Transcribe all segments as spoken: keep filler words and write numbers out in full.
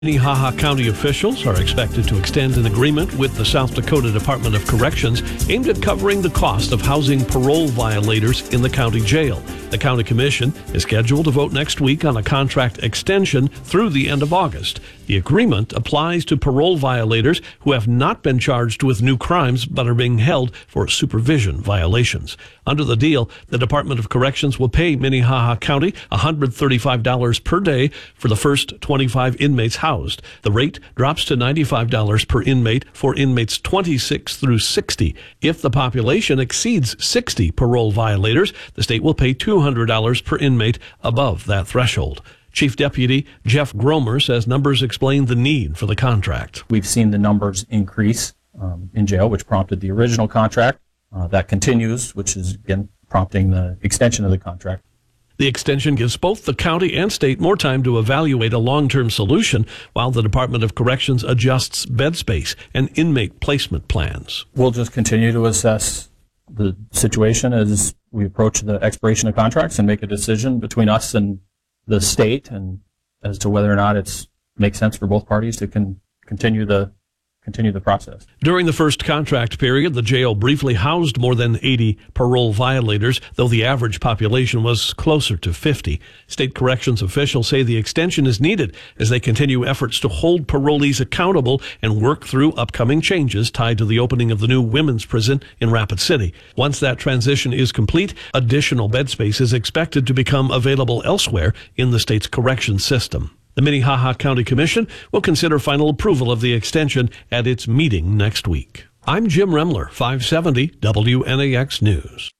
Minnehaha County officials are expected to extend an agreement with the South Dakota Department of Corrections aimed at covering the cost of housing parole violators in the county jail. The county commission is scheduled to vote next week on a contract extension through the end of August. The agreement applies to parole violators who have not been charged with new crimes but are being held for supervision violations. Under the deal, the Department of Corrections will pay Minnehaha County one hundred thirty-five dollars per day for the first twenty-five inmates housed. The rate drops to ninety-five dollars per inmate for inmates twenty-six through sixty. If the population exceeds sixty parole violators, the state will pay two hundred dollars per inmate above that threshold. Chief Deputy Jeff Gromer says numbers explain the need for the contract. We've seen the numbers increase um, in jail, which prompted the original contract. Uh, that continues, which is, again, prompting the extension of the contract. The extension gives both the county and state more time to evaluate a long-term solution while the Department of Corrections adjusts bed space and inmate placement plans. We'll just continue to assess the situation as we approach the expiration of contracts and make a decision between us and the state and as to whether or not it makes sense for both parties to con- continue the continue the process. During the first contract period, the jail briefly housed more than eighty parole violators, though the average population was closer to fifty. State corrections officials say the extension is needed as they continue efforts to hold parolees accountable and work through upcoming changes tied to the opening of the new women's prison in Rapid City. Once that transition is complete, additional bed space is expected to become available elsewhere in the state's corrections system. The Minnehaha County Commission will consider final approval of the extension at its meeting next week. I'm Jim Remler, five seventy W N A X News.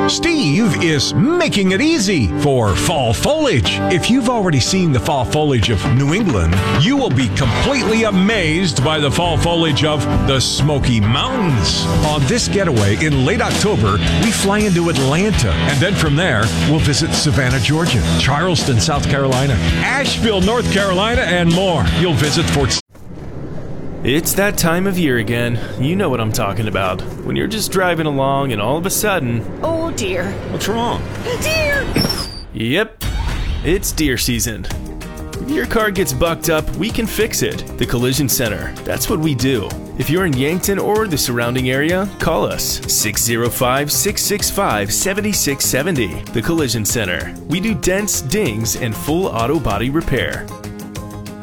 Steve is making it easy for fall foliage. If you've already seen the fall foliage of New England, you will be completely amazed by the fall foliage of the Smoky Mountains. On this getaway in late October, we fly into Atlanta, and then from there, we'll visit Savannah, Georgia, Charleston, South Carolina, Asheville, North Carolina, and more. You'll visit Fort It's that time of year again. You know what I'm talking about. When you're just driving along and all of a sudden... Oh dear. What's wrong? Deer! Yep, it's deer season. If your car gets bucked up, we can fix it. The Collision Center. That's what we do. If you're in Yankton or the surrounding area, call us six oh five, six six five, seven six seven oh. The Collision Center. We do dents, dings, and full auto body repair.